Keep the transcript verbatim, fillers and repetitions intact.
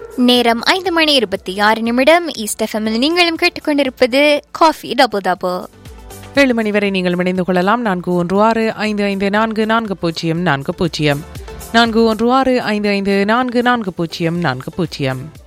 நேரம் ஐந்து மணி இருபத்தி ஆறு நிமிடம். ஈஸ்ட் எஃப்எம்மில் நீங்களும் கேட்டுக்கொண்டிருப்பது காஃபி டபு டபு. ஏழு மணி வரை நீங்கள் இணைந்து கொள்ளலாம். நான்கு ஒன்று ஆறு ஐந்து ஐந்து நான்கு நான்கு பூஜ்ஜியம் நான்கு பூஜ்ஜியம் நான்கு ஒன்று ஆறு ஐந்து ஐந்து நான்கு நான்கு பூஜ்ஜியம் நான்கு பூஜ்ஜியம்.